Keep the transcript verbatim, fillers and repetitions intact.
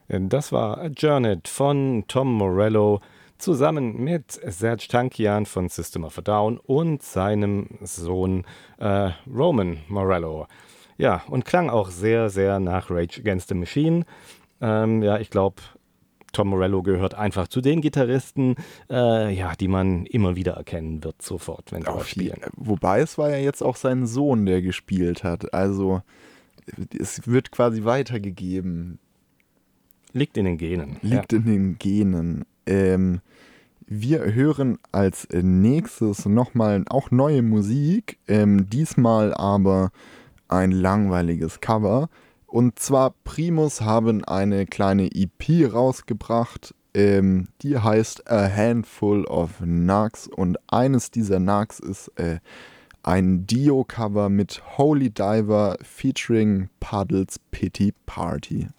Das war Adjourned von Tom Morello zusammen mit Serj Tankian von System of a Down und seinem Sohn äh, Roman Morello. Ja, und klang auch sehr, sehr nach Rage Against the Machine. Ähm, ja, ich glaube, Tom Morello gehört einfach zu den Gitarristen, äh, ja, die man immer wieder erkennen wird, sofort, wenn sie was spielen. Wobei es war ja jetzt auch sein Sohn, der gespielt hat. Also es wird quasi weitergegeben. Liegt in den Genen. Liegt ja. in den Genen. Ähm, wir hören als nächstes nochmal auch neue Musik. Ähm, diesmal aber ein langweiliges Cover. Und zwar Primus haben eine kleine E P rausgebracht, ähm, die heißt A Handful of Knocks, und eines dieser Knocks ist äh, ein Dio-Cover mit Holy Diver featuring Puddles Pity Party.